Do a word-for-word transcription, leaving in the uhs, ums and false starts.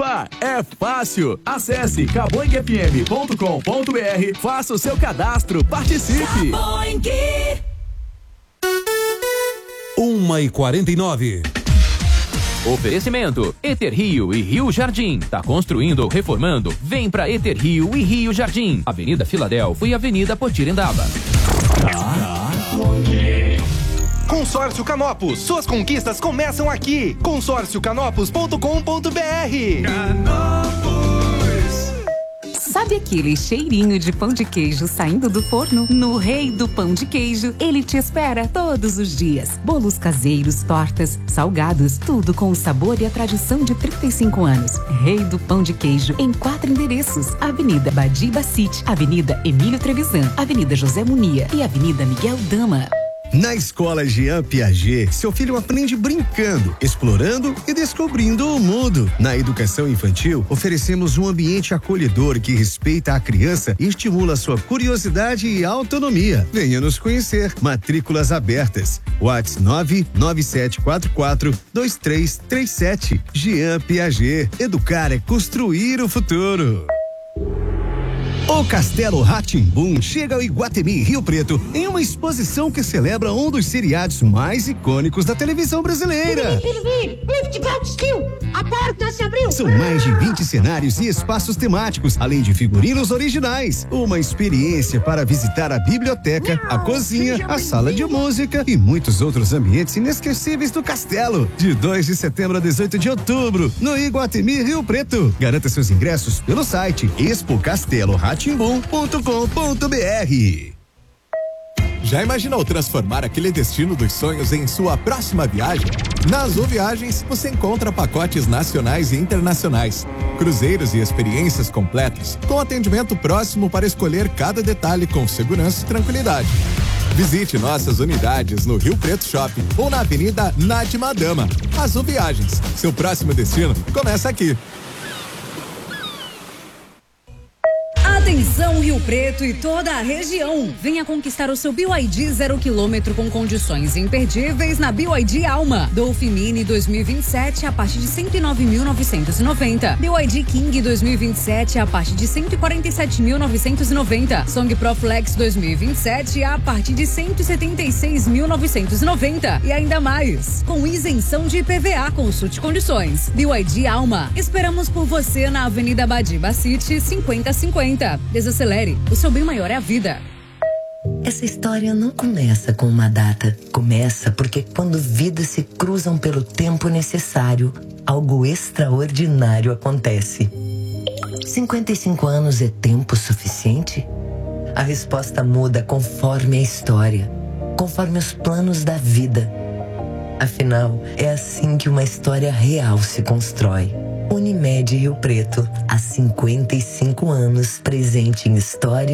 Participa! É fácil! Acesse caboing f m ponto com ponto b r, faça o seu cadastro, participe! uma e quarenta e nove. Oferecimento Eter Rio e Rio Jardim. Tá construindo ou reformando? Vem pra Eter Rio e Rio Jardim. Avenida Filadélfia e Avenida Potirendaba. Consórcio Canopus, suas conquistas começam aqui. consórcio canopus ponto com ponto b r. Canopus. Sabe aquele cheirinho de pão de queijo saindo do forno? No Rei do Pão de Queijo, ele te espera todos os dias. Bolos caseiros, tortas, salgados, tudo com o sabor e a tradição de trinta e cinco anos. Rei do Pão de Queijo, em quatro endereços: Avenida Badi Bacite, Avenida Emílio Trevisan, Avenida José Munia e Avenida Miguel Dama. Na Escola Jean Piaget, seu filho aprende brincando, explorando e descobrindo o mundo. Na educação infantil, oferecemos um ambiente acolhedor que respeita a criança e estimula sua curiosidade e autonomia. Venha nos conhecer. Matrículas abertas. WhatsApp nove nove sete quatro quatro dois três três sete. Jean Piaget. Educar é construir o futuro. O Castelo Rá-Tim-Bum chega ao Iguatemi Rio Preto em uma exposição que celebra um dos seriados mais icônicos da televisão brasileira. A porta se abriu. São mais de vinte cenários e espaços temáticos, além de figurinos originais. Uma experiência para visitar a biblioteca, a cozinha, a sala de música e muitos outros ambientes inesquecíveis do castelo. De dois de setembro a dezoito de outubro, no Iguatemi Rio Preto. Garanta seus ingressos pelo site expo castelo ratimbum ponto com ponto b r. Já imaginou transformar aquele destino dos sonhos em sua próxima viagem? Na Azul Viagens, você encontra pacotes nacionais e internacionais, cruzeiros e experiências completas, com atendimento próximo para escolher cada detalhe com segurança e tranquilidade. Visite nossas unidades no Rio Preto Shopping ou na Avenida Nath Madama. Azul Viagens, seu próximo destino começa aqui. Atenção Rio Preto e toda a região. Venha conquistar o seu B Y D zero quilômetro com condições imperdíveis na B Y D Alma. Dolphin Mini dois mil e vinte e sete a partir de cento e nove mil novecentos e noventa. B Y D King dois mil e vinte e sete a partir de cento e quarenta e sete mil novecentos e noventa. Song Pro Flex dois mil e vinte e sete a partir de cento e setenta e seis mil novecentos e noventa. E ainda mais, com isenção de I P V A, consulte condições. B Y D Alma. Esperamos por você na Avenida Badi Bacite cinquenta cinquenta. Desacelere, o seu bem maior é a vida. Essa história não começa com uma data. Começa porque quando vidas se cruzam pelo tempo necessário, algo extraordinário acontece. cinquenta e cinco anos é tempo suficiente? A resposta muda conforme a história, conforme os planos da vida. Afinal, é assim que uma história real se constrói. Unimed Rio Preto, há cinquenta e cinco anos, presente em história